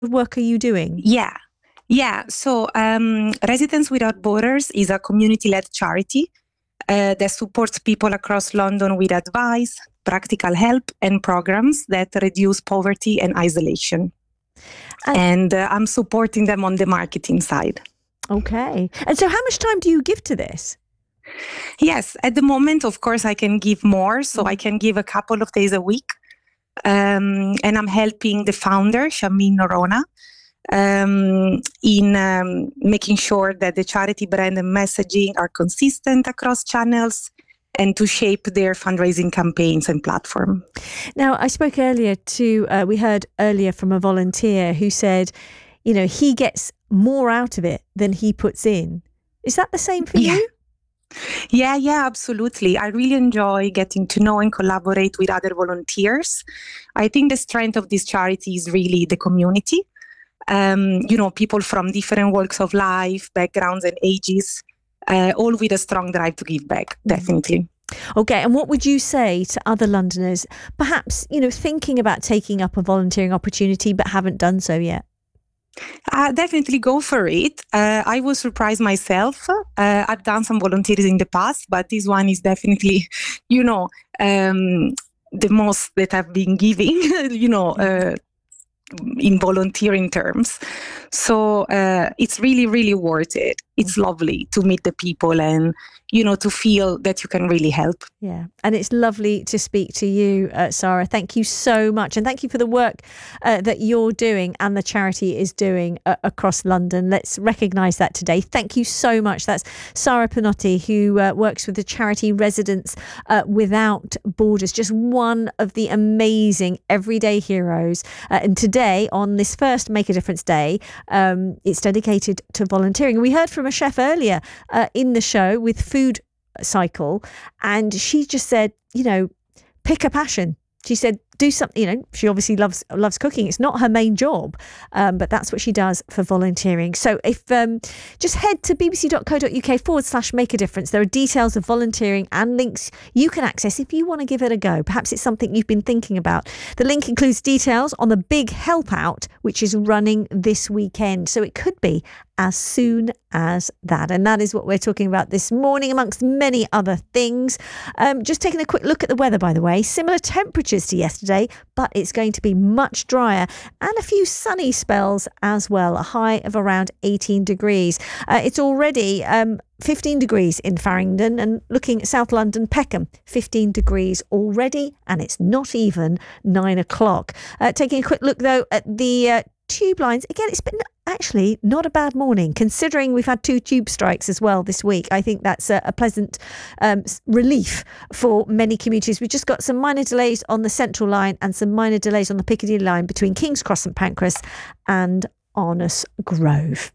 work are you doing? Yeah. So Residents Without Borders is a community-led charity that supports people across London with advice, practical help, and programs that reduce poverty and isolation. And I'm supporting them on the marketing side. Okay. And so how much time do you give to this? Yes, at the moment, of course, I can give more. So I can give a couple of days a week. And I'm helping the founder, Shamin Norona, in making sure that the charity brand and messaging are consistent across channels and to shape their fundraising campaigns and platform. Now, I spoke earlier we heard earlier from a volunteer who said, he gets more out of it than he puts in. Is that the same for you? Yeah, absolutely. I really enjoy getting to know and collaborate with other volunteers. I think the strength of this charity is really the community. People from different walks of life, backgrounds and ages, all with a strong drive to give back, definitely. Okay, and what would you say to other Londoners, perhaps, thinking about taking up a volunteering opportunity but haven't done so yet? Definitely go for it. I was surprised myself. I've done some volunteers in the past, but this one is definitely, the most that I've been giving, in volunteering terms. So it's really, really worth it. It's lovely to meet the people and, to feel that you can really help. Yeah. And it's lovely to speak to you, Sarah. Thank you so much. And thank you for the work that you're doing and the charity is doing across London. Let's recognise that today. Thank you so much. That's Sarah Pinotti, who works with the charity Residents Without Borders, just one of the amazing everyday heroes. And today, on this first Make a Difference Day, it's dedicated to volunteering. We heard from a chef earlier in the show with Food Cycle, and she just said, pick a passion. She said, do something, she obviously loves cooking. It's not her main job, but that's what she does for volunteering. So if just head to bbc.co.uk/make a difference. There are details of volunteering and links you can access if you want to give it a go. Perhaps it's something you've been thinking about. The link includes details on the big help out, which is running this weekend. So it could be as soon as that. And that is what we're talking about this morning, amongst many other things. Just taking a quick look at the weather, by the way. Similar temperatures to yesterday, but it's going to be much drier and a few sunny spells as well. A high of around 18 degrees. It's already 15 degrees in Farringdon, and looking at South London, Peckham, 15 degrees already, and it's not even 9 o'clock. Taking a quick look, though, at the tube lines. Again, it's been actually not a bad morning, considering we've had 2 tube strikes as well this week. I think that's a pleasant relief for many commuters. We've just got some minor delays on the Central line and some minor delays on the Piccadilly line between King's Cross and Pancras and Arnos Grove.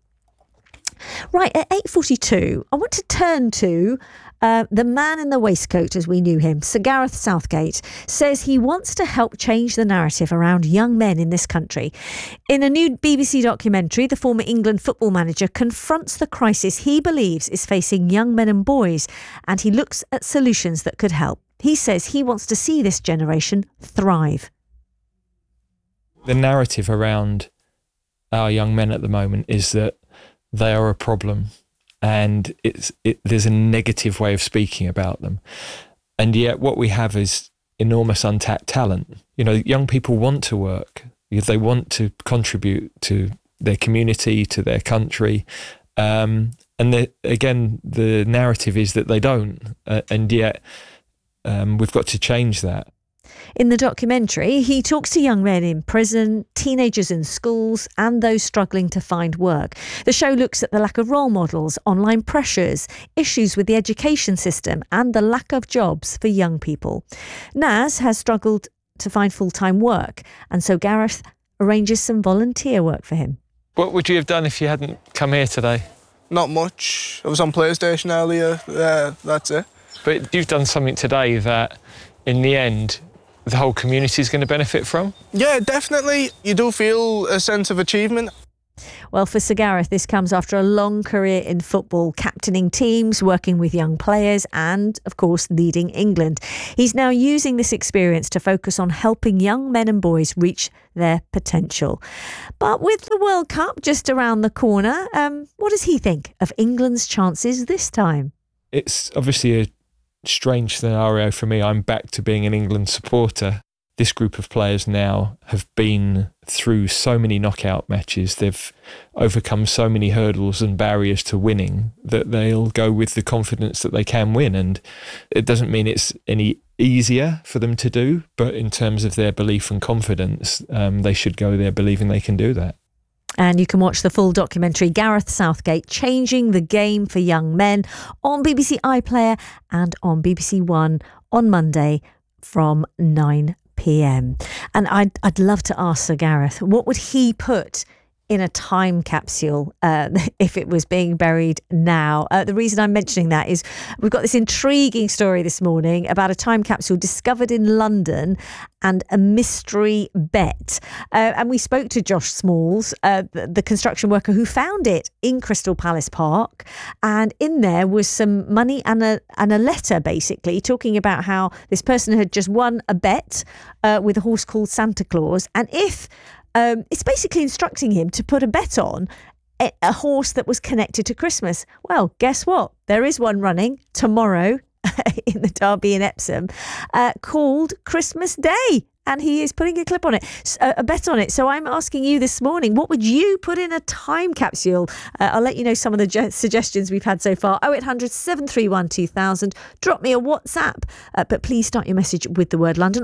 Right, at 8:42, I want to turn to the man in the waistcoat as we knew him. Sir Gareth Southgate says he wants to help change the narrative around young men in this country. In a new BBC documentary, the former England football manager confronts the crisis he believes is facing young men and boys, and he looks at solutions that could help. He says he wants to see this generation thrive. The narrative around our young men at the moment is that they are a problem, and there's a negative way of speaking about them. And yet what we have is enormous untapped talent. Young people want to work. They want to contribute to their community, to their country. And again, the narrative is that they don't. And yet we've got to change that. In the documentary, he talks to young men in prison, teenagers in schools, and those struggling to find work. The show looks at the lack of role models, online pressures, issues with the education system, and the lack of jobs for young people. Naz has struggled to find full-time work, and so Gareth arranges some volunteer work for him. What would you have done if you hadn't come here today? Not much. I was on PlayStation earlier. That's it. But you've done something today that, in the end, the whole community is going to benefit from? Yeah, definitely. You do feel a sense of achievement. Well, for Sir Gareth, this comes after a long career in football, captaining teams, working with young players and, of course, leading England. He's now using this experience to focus on helping young men and boys reach their potential. But with the World Cup just around the corner, what does he think of England's chances this time? It's obviously a strange scenario for me. I'm back to being an England supporter. This group of players now have been through so many knockout matches. They've overcome so many hurdles and barriers to winning that they'll go with the confidence that they can win. And it doesn't mean it's any easier for them to do, but in terms of their belief and confidence, they should go there believing they can do that. And you can watch the full documentary Gareth Southgate, Changing the Game for Young Men, on BBC iPlayer and on BBC One on Monday from 9 p.m. And I'd love to ask Sir Gareth, what would he put in a time capsule if it was being buried now? The reason I'm mentioning that is we've got this intriguing story this morning about a time capsule discovered in London and a mystery bet. And we spoke to Josh Smalls, the construction worker who found it in Crystal Palace Park. And in there was some money and a letter, basically, talking about how this person had just won a bet with a horse called Santa Claus. And if it's basically instructing him to put a bet on a horse that was connected to Christmas. Well, guess what? There is one running tomorrow in the Derby in Epsom called Christmas Day. And he is putting a clip on it, a bet on it. So I'm asking you this morning, what would you put in a time capsule? I'll let you know some of the suggestions we've had so far. 0800 731 2000. Drop me a WhatsApp. But please start your message with the word London.